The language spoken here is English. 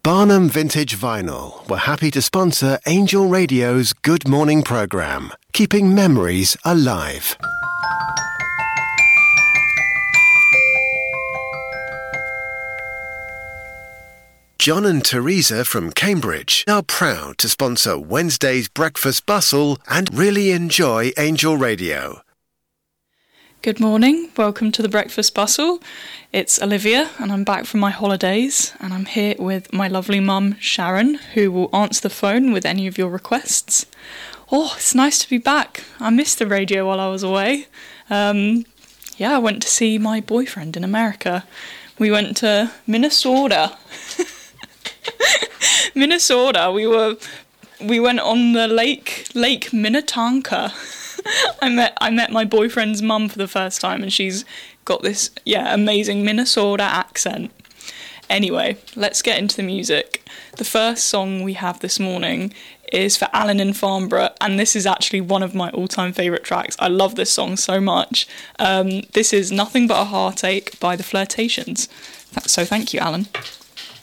Barnum Vintage Vinyl were happy to sponsor Angel Radio's Good Morning programme, keeping memories alive. John and Teresa from Cambridge are proud to sponsor Wednesday's Breakfast Bustle and really enjoy Angel Radio. Good morning, welcome to the Breakfast Bustle. It's Olivia and I'm back from my holidays and I'm here with my lovely mum Sharon, who will answer the phone with any of your requests. Oh, it's nice to be back. I missed the radio while I was away. I went to see my boyfriend in America. We went to Minnesota. Minnesota. We went on the Lake Minnetonka. I met my boyfriend's mum for the first time and she's got this amazing Minnesota accent. Anyway, let's get into the music. The first song we have this morning is for Alan in Farnborough, and this is actually one of my all-time favourite tracks. I love this song so much. This is Nothing But a Heartache by The Flirtations. So thank you, Alan.